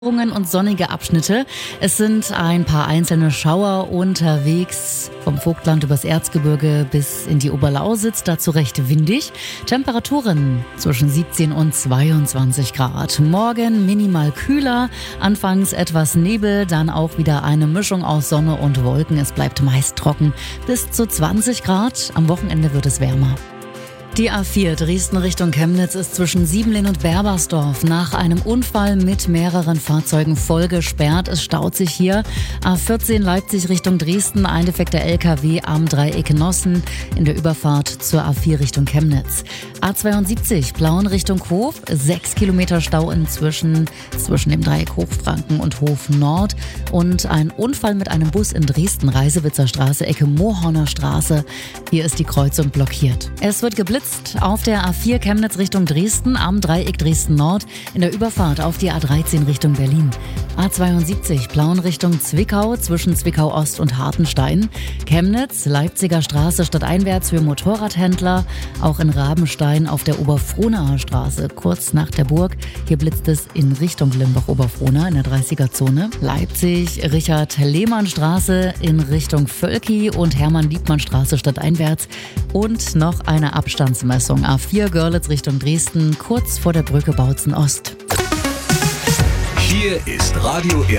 Und sonnige Abschnitte. Es sind ein paar einzelne Schauer unterwegs, vom Vogtland übers Erzgebirge bis in die Oberlausitz, dazu recht windig. Temperaturen zwischen 17 und 22 Grad. Morgen minimal kühler, anfangs etwas Nebel, dann auch wieder eine Mischung aus Sonne und Wolken. Es bleibt meist trocken bis zu 20 Grad. Am Wochenende wird es wärmer. Die A4 Dresden Richtung Chemnitz ist zwischen Siebenlehn und Berbersdorf nach einem Unfall mit mehreren Fahrzeugen voll gesperrt. Es staut sich hier. A14 Leipzig Richtung Dresden, ein defekter LKW am Dreieck Nossen in der Überfahrt zur A4 Richtung Chemnitz. A72 Plauen Richtung Hof, 6 Kilometer Stau inzwischen zwischen dem Dreieck Hochfranken und Hof Nord. Und ein Unfall mit einem Bus in Dresden, Reisewitzer Straße, Ecke Mohorner Straße. Hier ist die Kreuzung blockiert. Es wird geblitzt auf der A4 Chemnitz Richtung Dresden am Dreieck Dresden Nord in der Überfahrt auf die A13 Richtung Berlin. A72 Plauen Richtung Zwickau zwischen Zwickau Ost und Hartenstein. Chemnitz, Leipziger Straße stadteinwärts für Motorradhändler. Auch in Rabenstein auf der Oberfrohnaer Straße kurz nach der Burg. Hier blitzt es in Richtung Limbach-Oberfrohna in der 30er-Zone. Leipzig, Richard-Lehmann-Straße in Richtung Völki und Hermann-Liebmann-Straße stadteinwärts. Und noch eine Abstandsmessung. A4 Görlitz Richtung Dresden kurz vor der Brücke Bautzen Ost. Hier ist Radio